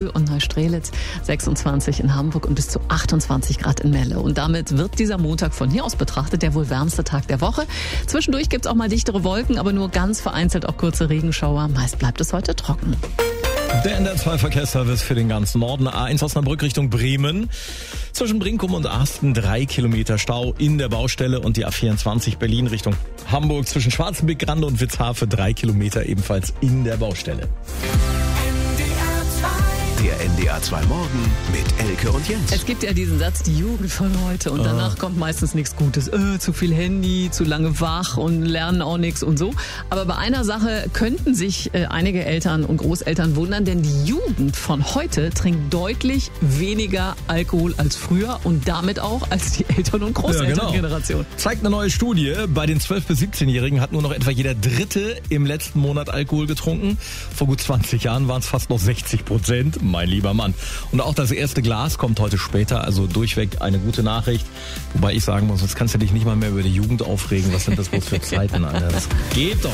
und Neustrelitz, 26 in Hamburg und bis zu 28 Grad in Melle. Und damit wird dieser Montag von hier aus betrachtet der wohl wärmste Tag der Woche. Zwischendurch gibt's auch mal dichtere Wolken, aber nur ganz vereinzelt auch kurze Regenschauer. Meist bleibt es heute trocken. Der NDR2-Verkehrsservice für den ganzen Norden. A1 Osnabrück Richtung Bremen. Zwischen Brinkum und Asten 3 Kilometer Stau in der Baustelle und die A24 Berlin Richtung Hamburg zwischen Schwarzenbeck, Grande und Witzhafe 3 Kilometer ebenfalls in der Baustelle. Der NDR2 Morgen mit Elke und Jens. Es gibt ja diesen Satz, die Jugend von heute, und danach kommt meistens nichts Gutes. Zu viel Handy, zu lange wach und lernen auch nichts und so. Aber bei einer Sache könnten sich einige Eltern und Großeltern wundern, denn die Jugend von heute trinkt deutlich weniger Alkohol als früher und damit auch als die Eltern- und Großelterngeneration. Zeigt eine neue Studie. Bei den 12- bis 17-Jährigen hat nur noch etwa jeder Dritte im letzten Monat Alkohol getrunken. Vor gut 20 Jahren waren es fast noch 60%. Mein lieber Mann. Und auch das erste Glas kommt heute später, also durchweg eine gute Nachricht. Wobei ich sagen muss, jetzt kannst du dich nicht mal mehr über die Jugend aufregen. Was sind das bloß für Zeiten, Alter? Das geht doch.